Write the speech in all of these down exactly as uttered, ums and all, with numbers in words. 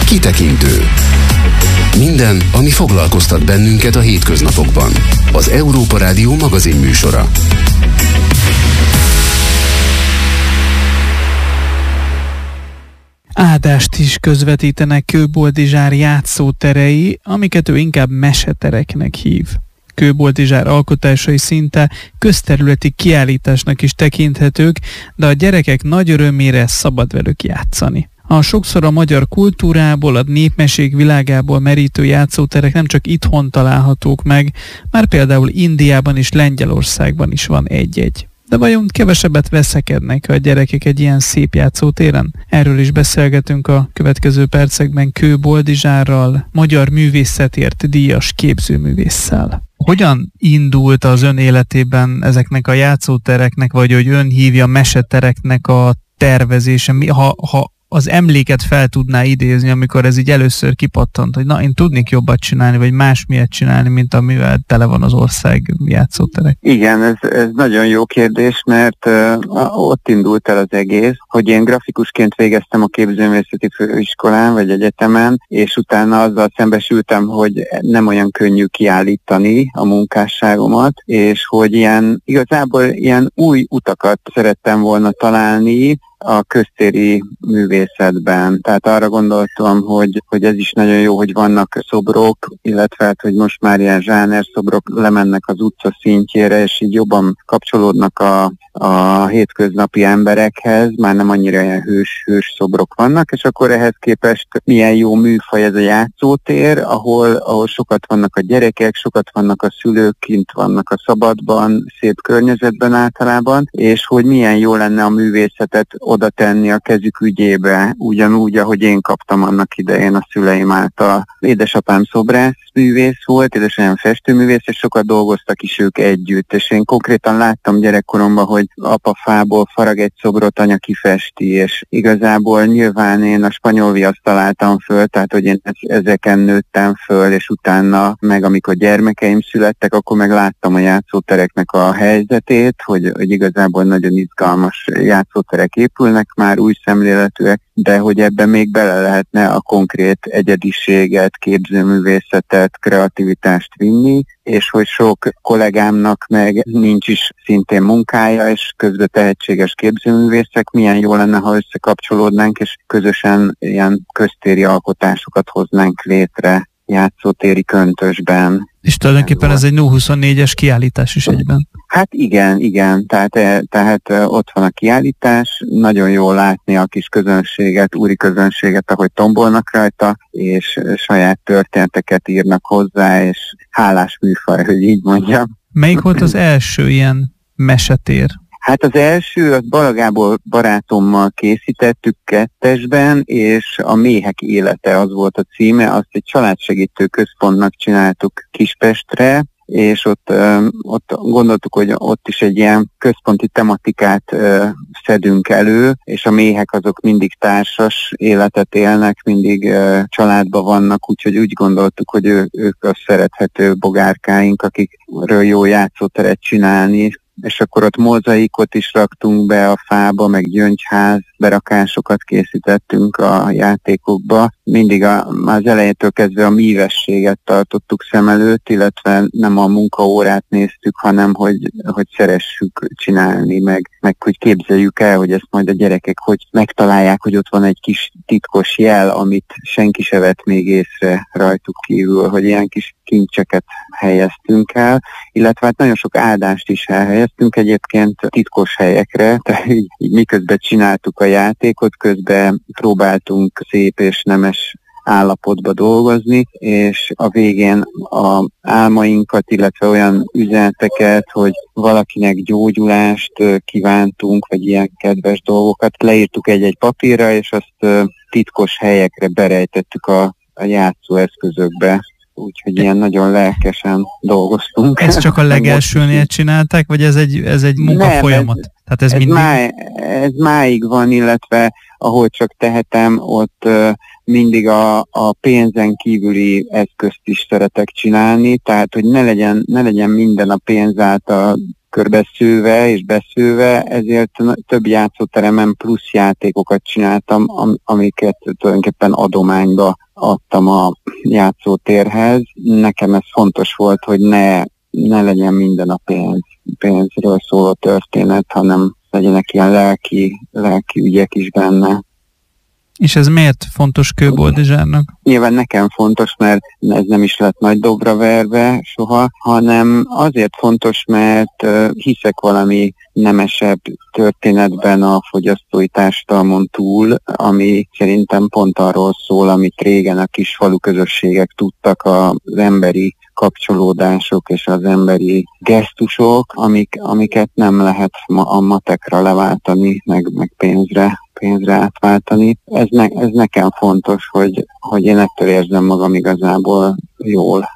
Kitekintő. Minden, ami foglalkoztat bennünket a hétköznapokban. Az Európa Rádió magazin műsora. Ádást is közvetítenek Kőboldizsár játszóterei, amiket ő inkább mesetereknek hív. Kőboldizsár alkotásai szinte közterületi kiállításnak is tekinthetők, de a gyerekek nagy örömére szabad velük játszani. A sokszor a magyar kultúrából, a népmesék világából merítő játszóterek nem csak itthon találhatók meg, már például Indiában és Lengyelországban is van egy-egy. De vajon kevesebbet veszekednek a gyerekek egy ilyen szép játszótéren? Erről is beszélgetünk a következő percekben Kőboldizsárral, magyar művészetért díjas képzőművésszel. Hogyan indult az ön életében ezeknek a játszótereknek, vagy hogy ön hívja mesetereknek a tervezése? Ha, ha az emléket fel tudná idézni, amikor ez így először kipattant, hogy na, én tudnék jobbat csinálni, vagy másmilyet csinálni, mint amivel tele van az ország játszóterek? Igen, ez, ez nagyon jó kérdés, mert uh, ott indult el az egész, hogy én grafikusként végeztem a képzőművészeti főiskolán, vagy egyetemen, és utána azzal szembesültem, hogy nem olyan könnyű kiállítani a munkásságomat, és hogy ilyen, igazából ilyen új utakat szerettem volna találni a köztéri művészetben. Tehát arra gondoltam, hogy, hogy ez is nagyon jó, hogy vannak szobrok, illetve hát, hogy most már ilyen zsáner szobrok lemennek az utca szintjére, és így jobban kapcsolódnak a, a hétköznapi emberekhez, már nem annyira ilyen hős, hős szobrok vannak, és akkor ehhez képest milyen jó műfaj ez a játszótér, ahol, ahol sokat vannak a gyerekek, sokat vannak a szülők, kint vannak a szabadban, szép környezetben általában, és hogy milyen jó lenne a művészetet oda tenni a kezük ügyébe, ugyanúgy, ahogy én kaptam annak idején a szüleim által. Édesapám szobrász művész volt, édesanyám festőművész, és sokat dolgoztak is ők együtt, és én konkrétan láttam gyerekkoromban, hogy apa fából farag egy szobrot, anya kifesti, és igazából nyilván én a spanyol viaszt találtam föl, tehát hogy én ezeken nőttem föl, és utána meg amikor gyermekeim születtek, akkor meg láttam a játszótereknek a helyzetét, hogy, hogy igazából nagyon izgalmas játszóterek épülnek már, új szemléletűek, de hogy ebben még bele lehetne a konkrét egyediséget, képzőművészetet, kreativitást vinni, és hogy sok kollégámnak meg nincs is szintén munkája, és közben tehetséges képzőművészek, milyen jó lenne, ha összekapcsolódnánk, és közösen ilyen köztéri alkotásokat hoznánk létre játszótéri köntösben. És tulajdonképpen ez egy nulla huszonnégyes kiállítás is egyben. Hát igen, igen, tehát, tehát ott van a kiállítás, nagyon jól látni a kis közönséget, úri közönséget, ahogy tombolnak rajta, és saját történeteket írnak hozzá, és hálás műfaj, hogy így mondjam. Melyik volt az első ilyen mesetér? Hát az első, az Bala Gábor barátommal készítettük kettesben, és a Méhek élete az volt a címe, azt egy családsegítő központnak csináltuk Kispestre, és ott, ö, ott gondoltuk, hogy ott is egy ilyen központi tematikát ö, szedünk elő, és a méhek azok mindig társas életet élnek, mindig ö, családban vannak, úgyhogy úgy gondoltuk, hogy ő, ők a szerethető bogárkáink, akikről jó játszóteret csinálni, és akkor ott mozaikot is raktunk be a fába, meg gyöngyház berakásokat készítettünk a játékokba. Mindig a, az elejétől kezdve a mívességet tartottuk szem előtt, illetve nem a munkaórát néztük, hanem hogy, hogy szeressük csinálni, meg, meg hogy képzeljük el, hogy ezt majd a gyerekek hogy megtalálják, hogy ott van egy kis titkos jel, amit senki se vett még észre rajtuk kívül, hogy ilyen kis kincseket helyeztünk el, illetve hát nagyon sok áldást is elhelyeztünk egyébként titkos helyekre, tehát így, így miközben csináltuk a játékot, közben próbáltunk szép és nemes állapotba dolgozni, és a végén a álmainkat, illetve olyan üzeneteket, hogy valakinek gyógyulást kívántunk, vagy ilyen kedves dolgokat, leírtuk egy-egy papírra, és azt titkos helyekre berejtettük a, a játszóeszközökbe. Úgyhogy ilyen nagyon lelkesen dolgoztunk. Ez csak a legelsőnél csinálták, vagy ez egy, ez egy munkafolyamat? Ez, Tehát ez, ez, mindig... máj, ez máig van, illetve ahol csak tehetem, ott uh, mindig a, a pénzen kívüli eszközt is szeretek csinálni, tehát hogy ne legyen, ne legyen minden a pénz által körbeszőve és beszőve, ezért több játszóteremen plusz játékokat csináltam, am- amiket tulajdonképpen adományba adtam a játszótérhez. Nekem ez fontos volt, hogy ne, ne legyen minden a pénz, pénzről szóló történet, hanem legyenek ilyen lelki, lelki ügyek is benne. És ez miért fontos Kőboldizsárnak? Nyilván nekem fontos, mert ez nem is lett nagy dobra verve soha, hanem azért fontos, mert uh, hiszek valami nemesebb történetben a fogyasztói társadalmon túl, ami szerintem pont arról szól, amit régen a kis falu közösségek tudtak, az emberi kapcsolódások és az emberi gesztusok, amik, amiket nem lehet ma a matekra leváltani, meg, meg pénzre, pénzre átváltani. Ez, ne, ez nekem fontos, hogy, hogy én ettől érzem magam igazából jól.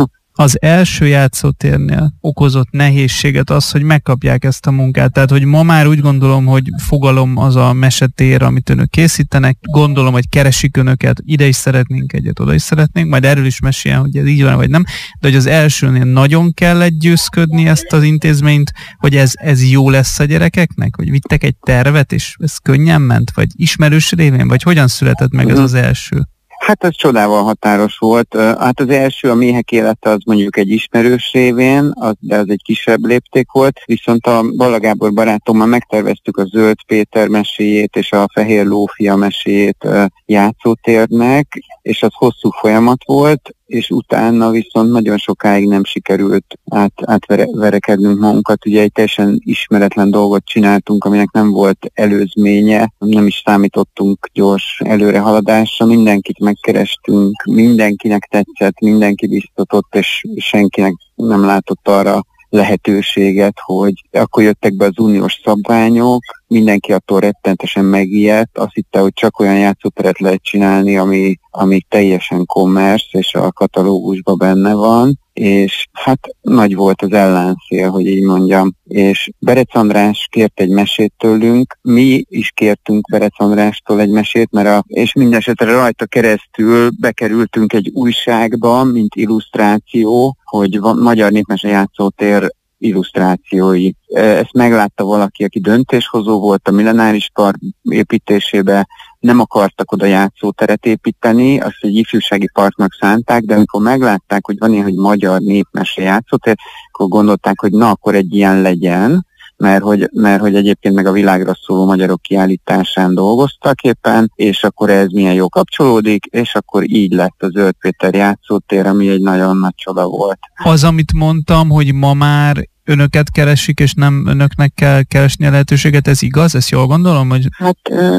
Az első játszótérnél okozott nehézséget az, hogy megkapják ezt a munkát. Tehát, hogy ma már úgy gondolom, hogy fogalom az a mesetér, amit önök készítenek. Gondolom, hogy keresik önöket, ide is szeretnénk egyet, oda is szeretnénk, majd erről is meséljen, hogy ez így van, vagy nem. De hogy az elsőnél nagyon kellett győzködni ezt az intézményt, hogy ez, ez jó lesz a gyerekeknek? Hogy vittek egy tervet, és ez könnyen ment? Vagy ismerős révén? Vagy hogyan született meg ez az első? Hát ez csodával határos volt. Hát az első, a méhek élete az mondjuk egy ismerős révén, az, de az egy kisebb lépték volt, viszont a Balla Gábor barátommal megterveztük a Zöld Péter meséjét és a Fehér Lófia meséjét játszótérnek, és az hosszú folyamat volt, és utána viszont nagyon sokáig nem sikerült át, átverekednünk magunkat. Ugye egy teljesen ismeretlen dolgot csináltunk, aminek nem volt előzménye, nem is számítottunk gyors előrehaladásra, mindenkit megkerestünk, mindenkinek tetszett, mindenki biztatott, és senkinek nem látott arra lehetőséget, hogy akkor jöttek be az uniós szabványok, mindenki attól rettentesen megijedt, azt hitte, hogy csak olyan játszóteret lehet csinálni, ami, ami teljesen commerce, és a katalógusban benne van, és hát nagy volt az ellenszél, hogy így mondjam. És Berec András kért egy mesét tőlünk, mi is kértünk Berec Andrástól egy mesét, mert a, és mindesetre rajta keresztül bekerültünk egy újságba, mint illusztráció, hogy van Magyar Népmese Játszótér illusztrációi. Ezt meglátta valaki, aki döntéshozó volt a Millenáris Park építésébe, nem akartak oda játszóteret építeni, azt egy ifjúsági parknak szánták, de amikor meglátták, hogy van ilyen, hogy Magyar Népmese Játszótér, akkor gondolták, hogy na, akkor egy ilyen legyen, mert hogy, mert hogy egyébként meg a világra szóló magyarok kiállításán dolgoztak éppen, és akkor ez milyen jó kapcsolódik, és akkor így lett a Zöld Péter Játszótér, ami egy nagyon nagy csoda volt. Az, amit mondtam, hogy ma már önöket keresik, és nem önöknek kell keresni a lehetőséget, ez igaz? Ezt jól gondolom? Hogy... Hát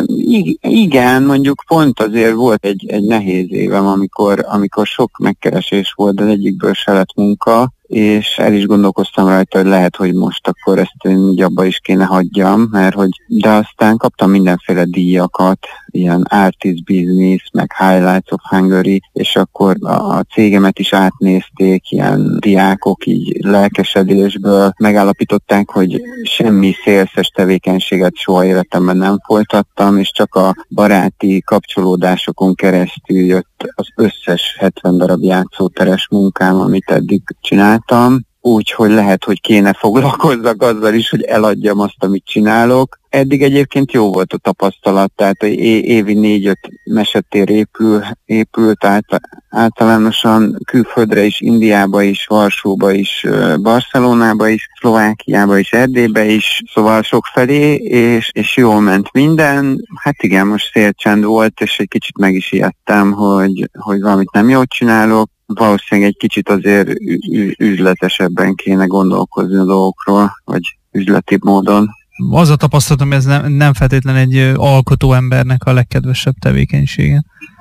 igen, mondjuk pont azért volt egy, egy nehéz évem, amikor, amikor sok megkeresés volt, az egyikből se lett munka, és el is gondolkoztam rajta, hogy lehet, hogy most akkor ezt én így abba is kéne hagyjam, mert hogy, de aztán kaptam mindenféle díjakat, ilyen Artist Business, meg Highlights of Hungary, és akkor a, a cégemet is átnézték, ilyen diákok így lelkesedésből megállapították, hogy semmi szélszes tevékenységet soha életemben nem folytattam, és csak a baráti kapcsolódásokon keresztül jött az összes hetven darab játszóteres munkám, amit eddig csináltam, úgyhogy lehet, hogy kéne foglalkozzak azzal is, hogy eladjam azt, amit csinálok. Eddig egyébként jó volt a tapasztalat, tehát évi négy-öt mesetér épül, épült át, általánosan külföldre is, Indiába is, Varsóba is, Barcelonába is, Szlovákiába is, Erdélybe is, szóval sokfelé, és, és jól ment minden. Hát igen, most szélcsend volt, és egy kicsit meg is ijedtem, hogy, hogy valamit nem jól csinálok. Valószínűleg egy kicsit azért ü- üzletesebben kéne gondolkozni a dolgokról, vagy üzletibb módon. Az a tapasztalatom, hogy ez nem, nem feltétlenül egy alkotó embernek a legkedvesebb tevékenysége.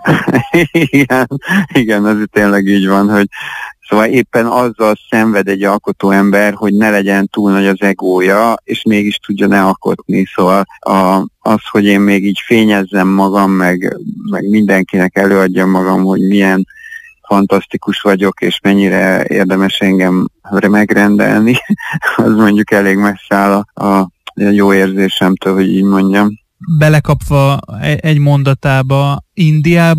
igen, igen, az tényleg így van, hogy szóval éppen azzal szenved egy alkotó ember, hogy ne legyen túl nagy az egója, és mégis tudja ne alkotni. Szóval a, az, hogy én még így fényezzem magam, meg, meg mindenkinek előadjam magam, hogy milyen fantasztikus vagyok, és mennyire érdemes engem megrendelni, az mondjuk elég messze áll a, a jó érzésemtől, hogy így mondjam. Belekapva egy mondatába, Indiába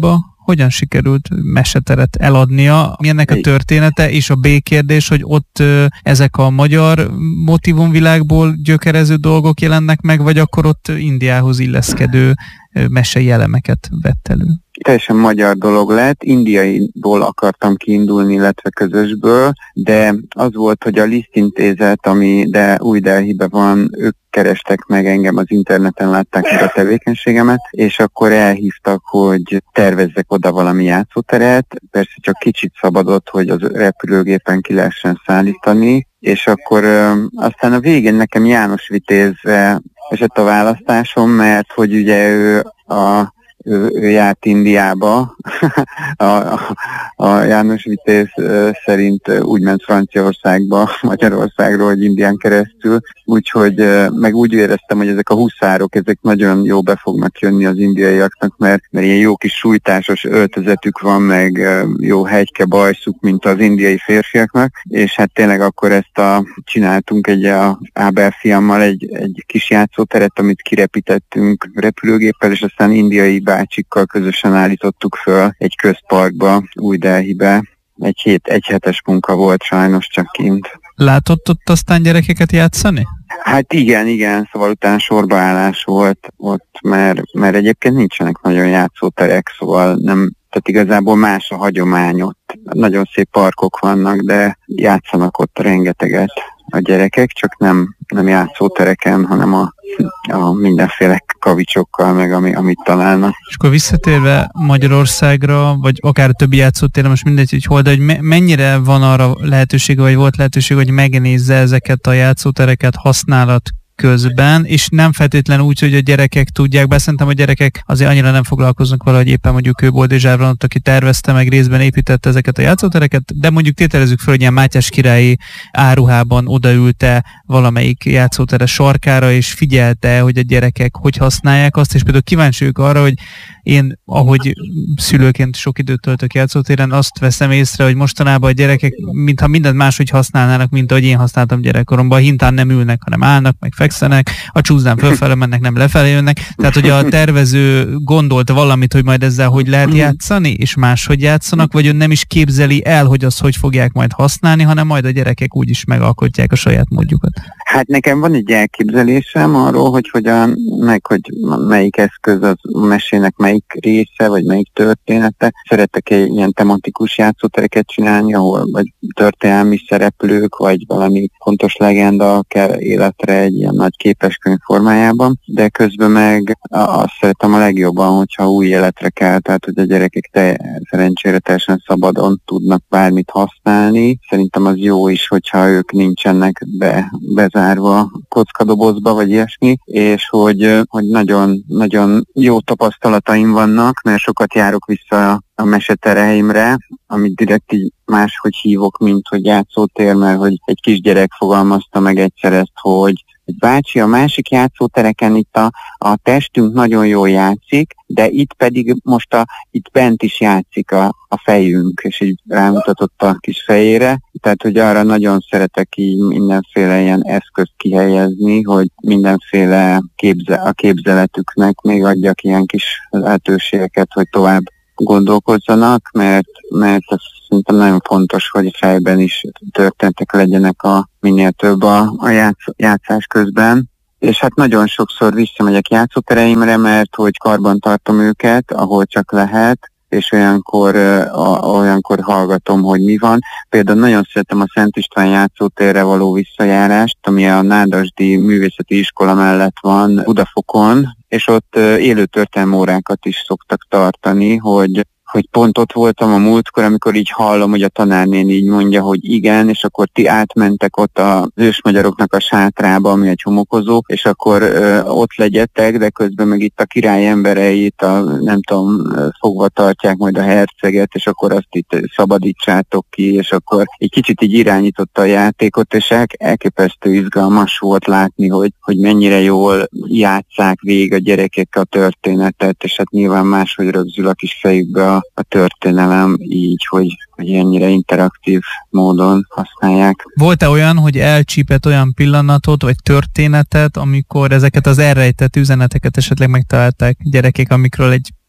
hogyan sikerült meseteret eladnia? Mi ennek a története? És a B kérdés, hogy ott ö, ezek a magyar motivumvilágból gyökerező dolgok jelennek meg, vagy akkor ott Indiához illeszkedő ö, mesei elemeket vett elő? Teljesen magyar dolog lett, indiaiból akartam kiindulni, illetve közösből, de az volt, hogy a Liszt Intézet, ami de új Delhibe van, ők kerestek meg engem az interneten, látták meg a tevékenységemet, és akkor elhívtak, hogy tervezzek oda valami játszóteret, persze csak kicsit szabadott, hogy az repülőgépen ki lehessen szállítani, és akkor ö, aztán a végén nekem János Vitézre esett a választásom, mert hogy ugye ő a Ő, ő járt Indiába, a, a, a János Vitéz szerint úgy ment Franciaországba, Magyarországról, hogy Indián keresztül, úgyhogy meg úgy éreztem, hogy ezek a huszárok, ezek nagyon jó be fognak jönni az indiaiaknak, mert, mert ilyen jó kis sújtásos öltözetük van, meg jó hegyke bajszuk, mint az indiai férfiaknak, és hát tényleg akkor ezt a, csináltunk egy a Ábel fiammal egy, egy kis játszóteret, amit kirepítettünk repülőgéppel, és aztán indiai bácsikkal közösen állítottuk föl egy közparkba, Új Delhibe. Egy hét, egy hetes munka volt sajnos csak kint. Látott ott aztán gyerekeket játszani? Hát igen, igen, szóval utána sorbaállás volt ott, mert, mert egyébként nincsenek nagyon játszóterek, szóval nem, tehát igazából más a hagyomány ott. Nagyon szép parkok vannak, de játszanak ott rengeteget a gyerekek, csak nem, nem játszótereken, hanem a, a mindenféle kavicsokkal, meg ami, amit találnak. És akkor visszatérve Magyarországra, vagy akár a többi játszótérre, most mindegy, hogy hol, de hogy me- mennyire van arra lehetősége, vagy volt lehetőség, hogy megnézze ezeket a játszótereket használat közben, és nem feltétlenül úgy, hogy a gyerekek tudják, bár szerintem a gyerekek azért annyira nem foglalkoznak vele, hogy éppen mondjuk Kőboldizsár van ott, aki tervezte, meg részben építette ezeket a játszótereket, de mondjuk tételezzük fel, hogy ilyen Mátyás királyi áruhában odaülte valamelyik játszótere sarkára, és figyelte, hogy a gyerekek hogy használják azt, és például kíváncsi ők arra, hogy én, ahogy szülőként sok időt töltök játszótéren, azt veszem észre, hogy mostanában a gyerekek, mintha mindent máshogy használnának, mint ahogy én használtam gyerekkoromban. A hintán nem ülnek, hanem állnak, meg fekszenek, a csúszdán fölfele mennek, nem lefelé jönnek. Tehát, hogy a tervező gondolt valamit, hogy majd ezzel hogy lehet játszani, és máshogy játszanak, vagy ön nem is képzeli el, hogy azt hogy fogják majd használni, hanem majd a gyerekek úgy is megalkotják a saját módjukat. Hát nekem van egy elképzelésem arról, hogy hogyan, meg hogy melyik eszköz az mesének melyik része, vagy melyik története. Szeretek egy ilyen tematikus játszótereket csinálni, ahol vagy történelmi szereplők, vagy valami fontos legenda kell életre egy ilyen nagy képeskönyv formájában, de közben meg azt szeretem a legjobban, hogyha új életre kell, tehát hogy a gyerekek te, szerencsére teljesen szabadon tudnak bármit használni. Szerintem az jó is, hogyha ők nincsenek be, bezárva kockadobozba, vagy ilyesmi, és hogy, hogy nagyon, nagyon jó tapasztalataim vannak, mert sokat járok vissza a mesetereimre, amit direkt így máshogy hívok, mint hogy játszótér, mert hogy egy kisgyerek fogalmazta meg egyszer ezt, hogy egy bácsi, a másik játszótereken itt a, a testünk nagyon jól játszik, de itt pedig most a, itt bent is játszik a, a fejünk, és így rámutatott a kis fejére. Tehát, hogy arra nagyon szeretek így mindenféle ilyen eszközt kihelyezni, hogy mindenféle képze, a képzeletüknek még adjak ilyen kis lehetőségeket, hogy tovább gondolkozzanak, mert, mert ez szerintem nagyon fontos, hogy fejben is történetek legyenek a minél több a, a játsz, játszás közben. És hát nagyon sokszor visszamegyek játszótereimre, mert hogy karban tartom őket, ahol csak lehet, és olyankor, a, olyankor hallgatom, hogy mi van. Például nagyon szeretem a Szent István játszótérre való visszajárást, ami a Nádasdy Művészeti Iskola mellett van Budafokon, és ott élő történelmi órákat is szoktak tartani, hogy hogy pont ott voltam a múltkor, amikor így hallom, hogy a tanárnén így mondja, hogy igen, és akkor ti átmentek ott az ősmagyaroknak a sátrába, ami egy homokozó, és akkor ö, ott legyetek, de közben meg itt a király embereit, a, nem tudom, fogva tartják majd a herceget, és akkor azt itt szabadítsátok ki, és akkor egy kicsit így irányította a játékot, és el, elképesztő izgalmas volt látni, hogy, hogy mennyire jól játsszák végig a gyerekek a történetet, és hát nyilván máshogy rögzül a kis fejükbe a a történelem így, hogy, hogy ennyire interaktív módon használják. Volt-e olyan, hogy elcsípett olyan pillanatot, vagy történetet, amikor ezeket az elrejtett üzeneteket esetleg megtalálták gyerekek, amikről egy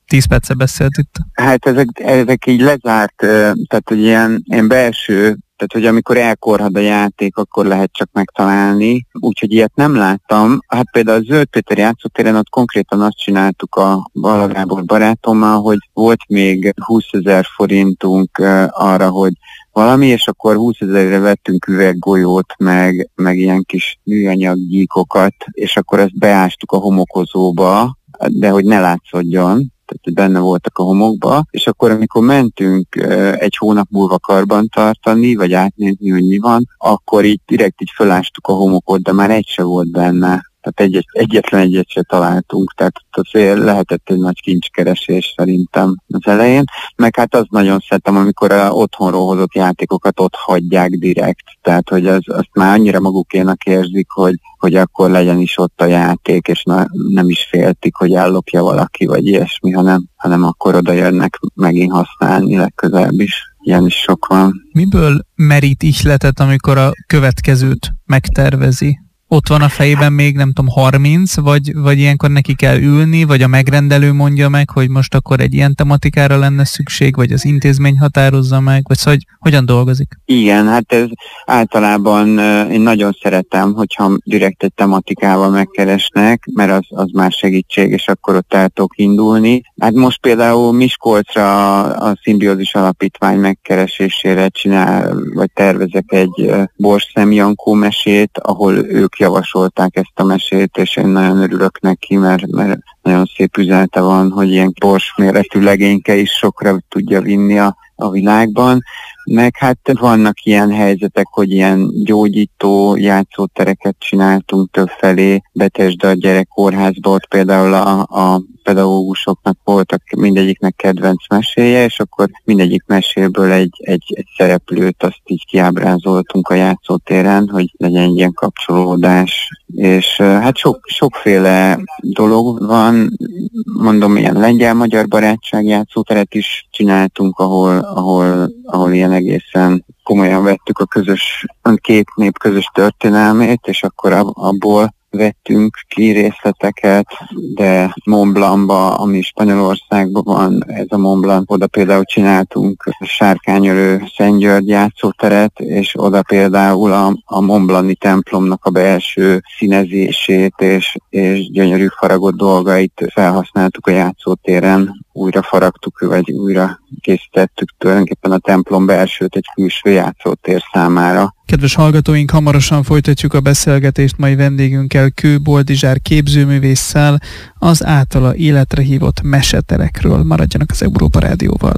tíz perce beszélt itt. Hát ezek, ezek így lezárt, tehát hogy ilyen, ilyen belső, tehát hogy amikor elkorhad a játék, akkor lehet csak megtalálni, úgyhogy ilyet nem láttam. Hát például a Zöld Péter játszótéren ott konkrétan azt csináltuk a Balla Gábor barátommal, hogy volt még húszezer forintunk arra, hogy valami, és akkor húszezerre vettünk üveggolyót, meg, meg ilyen kis műanyag gyíkokat, és akkor ezt beástuk a homokozóba, de hogy ne látszódjon, tehát benne voltak a homokba, és akkor amikor mentünk egy hónap múlva karbantartani, vagy átnézni, hogy mi van, akkor így direkt így fölástuk a homokot, de már egy se volt benne. Tehát egy, egyetlen egyet se találtunk, tehát azért lehetett egy nagy kincskeresés szerintem az elején. Meg hát azt nagyon szeretem, amikor a otthonról hozott játékokat ott hagyják direkt, tehát hogy az, azt már annyira magukénak érzik, hogy, hogy akkor legyen is ott a játék, és na, nem is féltik, hogy ellopja valaki, vagy ilyesmi, hanem, hanem akkor oda jönnek megint használni legközelebb is. Ilyen is sok van. Miből merít ihletet, amikor a következőt megtervezi? Ott van a fejében még nem tudom harminc, vagy, vagy ilyenkor neki kell ülni, vagy a megrendelő mondja meg, hogy most akkor egy ilyen tematikára lenne szükség, vagy az intézmény határozza meg, vagy szóval, hogy hogyan dolgozik? Igen, hát ez általában uh, én nagyon szeretem, hogyha direkt egy tematikával megkeresnek, mert az, az már segítség, és akkor ott el tudok indulni. Hát most például Miskolcra a, a Szimbiózis Alapítvány megkeresésére csinál, vagy tervezek egy uh, Borszem Jankó mesét, ahol ők javasolták ezt a mesét, és én nagyon örülök neki, mert, mert nagyon szép üzenete van, hogy ilyen borsméretű legényke is sokra tudja vinni a, a világban. Meg hát vannak ilyen helyzetek, hogy ilyen gyógyító játszótereket csináltunk többfelé, Betesda gyerekkórházba, ott például a, a pedagógusoknak voltak mindegyiknek kedvenc meséje, és akkor mindegyik meséből egy, egy, egy szereplőt azt így kiábrázoltunk a játszótéren, hogy legyen egy ilyen kapcsolódás. És hát sok, sokféle dolog van, mondom, ilyen lengyel-magyar barátság játszóteret is csináltunk, ahol, ahol, ahol ilyen egészen komolyan vettük a közös, a két nép közös történelmét, és akkor abból vettünk ki részleteket, de Mont Blancba, ami Spanyolországban van, ez a Mont Blanc, oda például csináltunk Sárkányölő Szent György játszóteret, és oda például a, a Mont Blanci templomnak a belső színezését és, és gyönyörű faragott dolgait felhasználtuk a játszótéren, újra faragtuk, vagy újra készítettük tulajdonképpen a templom belsőt egy külső játszótér számára. Kedves hallgatóink, hamarosan folytatjuk a beszélgetést mai vendégünkkel, Kő Boldizsár képzőművésszel az általa életre hívott meseterekről. Maradjanak az Európa Rádióval.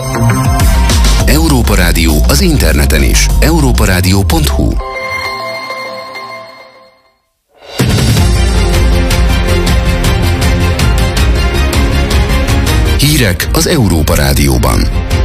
Európa Rádió az interneten is. európa rádió pont hu. Hírek az Európa Rádióban.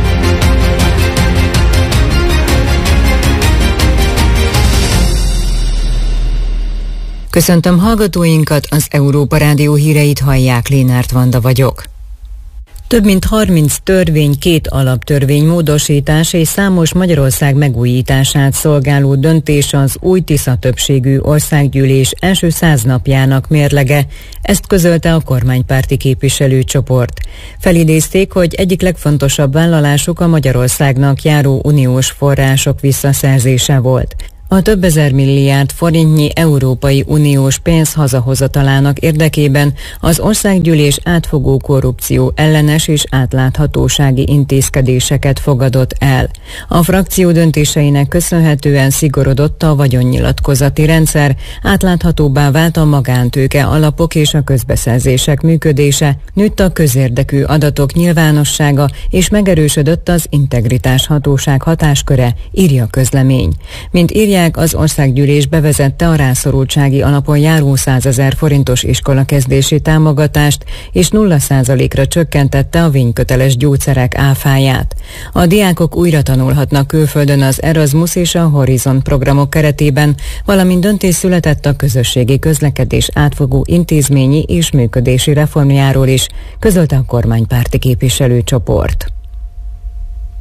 Köszöntöm hallgatóinkat, az Európa Rádió híreit hallják, Lénárt Vanda vagyok. Több mint harminc törvény, két alaptörvény módosítás és számos Magyarország megújítását szolgáló döntés az új Tisza többségű országgyűlés első száz napjának mérlege, ezt közölte a kormánypárti képviselőcsoport. Felidézték, hogy egyik legfontosabb vállalásuk a Magyarországnak járó uniós források visszaszerzése volt. A több ezer milliárd forintnyi Európai Uniós pénz hazahozatalának érdekében az országgyűlés átfogó korrupció ellenes és átláthatósági intézkedéseket fogadott el. A frakció döntéseinek köszönhetően szigorodott a vagyonnyilatkozati rendszer, átláthatóbbá vált a magántőke alapok és a közbeszerzések működése, nőtt a közérdekű adatok nyilvánossága és megerősödött az integritás hatóság hatásköre, írja közlemény. Mint írja, az országgyűlés bevezette a rászorultsági alapon járó százezer forintos iskolakezdési támogatást, és nulla százalékra csökkentette a vényköteles gyógyszerek áfáját. A diákok újra tanulhatnak külföldön az Erasmus és a Horizon programok keretében, valamint döntés született a közösségi közlekedés átfogó intézményi és működési reformjáról is, közölte a kormánypárti képviselőcsoport.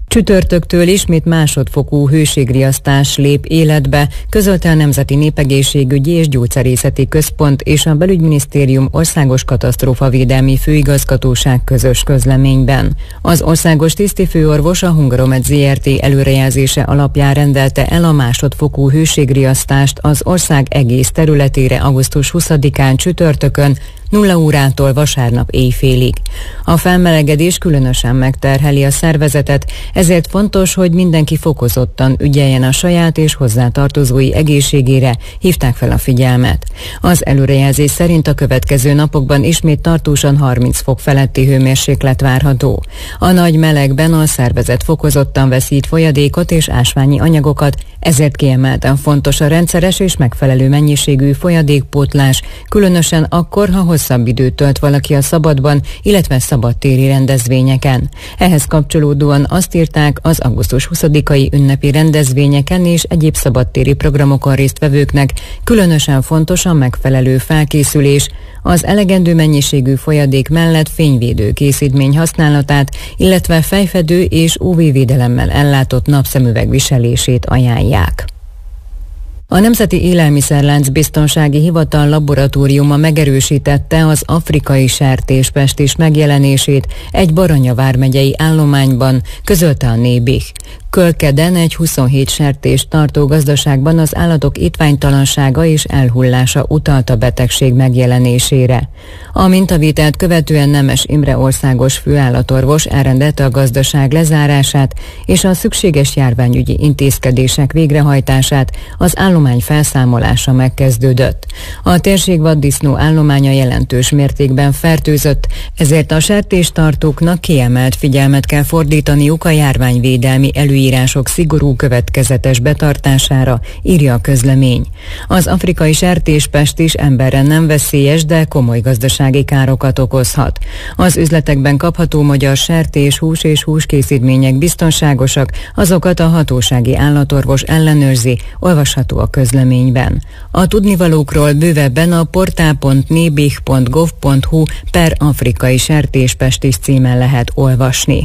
Csütörtöktől ismét másodfokú hőségriasztás lép életbe, közölte a Nemzeti Népegészségügyi és Gyógyszerészeti Központ és a Belügyminisztérium Országos Katasztrófavédelmi Főigazgatóság közös közleményben. Az országos tisztifőorvos a Hungaromed zé er té előrejelzése alapján rendelte el a másodfokú hőségriasztást az ország egész területére augusztus huszadikán csütörtökön, nulla órától vasárnap éjfélig. A felmelegedés különösen megterheli a szervezetet, ezért fontos, hogy mindenki fokozottan ügyeljen a saját és hozzátartozói egészségére, hívták fel a figyelmet. Az előrejelzés szerint a következő napokban ismét tartósan harminc fok feletti hőmérséklet várható. A nagy melegben a szervezet fokozottan veszít folyadékot és ásványi anyagokat, ezért kiemelten fontos a rendszeres és megfelelő mennyiségű folyadékpótlás, különösen akkor, ha hosszabb időt tölt valaki a szabadban, illetve szabadtéri rendezvényeken. Ehhez kapcsolódóan azt írták, az augusztus huszadikai ünnepi rendezvényeken és egyéb szabadtéri programokon résztvevőknek különösen fontos a megfelelő felkészülés, az elegendő mennyiségű folyadék mellett fényvédő készítmény használatát, illetve fejfedő és ú vé-védelemmel ellátott napszemüveg viselését ajánlják. A Nemzeti Élelmiszerlánc Biztonsági Hivatal laboratóriuma megerősítette az afrikai sertéspestis megjelenését egy Baranya vármegyei állományban, közölte a Nébih. Kölkeden egy huszonhét sertést tartó gazdaságban az állatok étványtalansága és elhullása utalt a betegség megjelenésére. A mintavételt követően Nemes Imre országos főállatorvos elrendelte a gazdaság lezárását és a szükséges járványügyi intézkedések végrehajtását, az állomány felszámolása megkezdődött. A térség vaddisznó állománya jelentős mértékben fertőzött, ezért a sertéstartóknak kiemelt figyelmet kell fordítaniuk a járványvédelmi előírások szigorú következetes betartására, írja a közlemény. Az afrikai sertéspestis emberre nem veszélyes, de komoly gazdasági károkat okozhat. Az üzletekben kapható magyar sertés, hús és húskészítmények biztonságosak, azokat a hatósági állatorvos ellenőrzi, olvasható a közleményben. A tudnivalókról bővebben a portál pont nébih pont gov pont hu per afrikai sertéspestis címen lehet olvasni.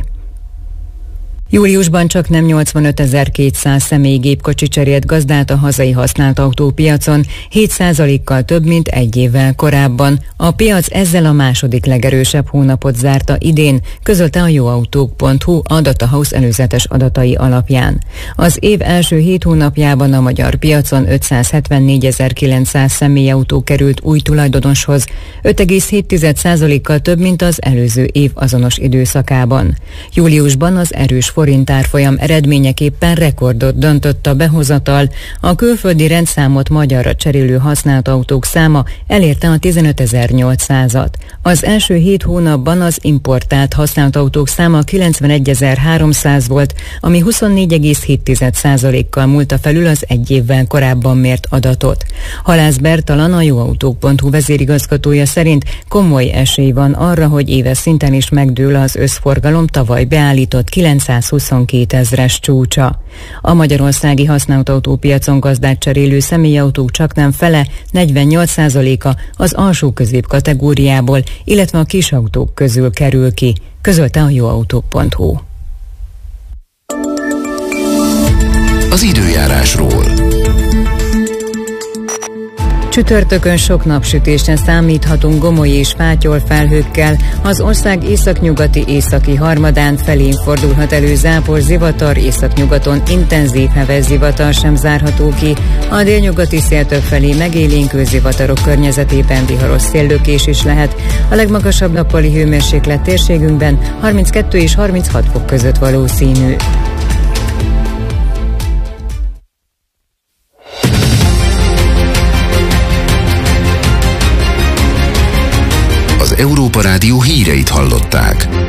Júliusban csak nem nyolcvanötezer-kétszáz személygépkocsi cserélt gazdát a hazai használt autópiacon, hét százalékkal több, mint egy évvel korábban. A piac ezzel a második legerősebb hónapot zárta idén, közölte a jóautók pont hu a Datahouse előzetes adatai alapján. Az év első hét hónapjában a magyar piacon ötszázhetvennégyezer-kilencszáz személyautó került új tulajdonoshoz, öt egész hét százalékkal több, mint az előző év azonos időszakában. Júliusban az erős forintárfolyam eredményeképpen rekordot döntött a behozatal, a külföldi rendszámot magyarra cserélő használt autók száma elérte a tizenötezer-nyolcszázat. Az első hét hónapban az importált használt autók száma kilencvenegyezer-háromszáz volt, ami huszonnégy egész hét százalékkal múlta felül az egy évvel korábban mért adatot. Halász Bertalan, a jóautók pont hu vezérigazgatója szerint komoly esély van arra, hogy éves szinten is megdől az összforgalom tavaly beállított kilencszázhuszonkétezres csúcsa. A magyarországi használt autópiacon gazdát cserélő személyautók csaknem fele, negyvennyolc százaléka az alsó közép kategóriából, illetve a kisautók közül kerül ki, közölte a jóautók pont hu. Az időjárásról. Csütörtökön sok napsütésre számíthatunk gomoly és fátyol felhőkkel, az ország északnyugati északi harmadán felén fordulhat elő zápor zivatar, északnyugaton intenzív heves zivatar sem zárható ki, a délnyugati széltől felé megélénkül zivatarok környezetében viharos széllökés is lehet, a legmagasabb nappali hőmérséklet térségünkben harminckettő és harminchat fok között valószínű. Európa Rádió híreit hallották.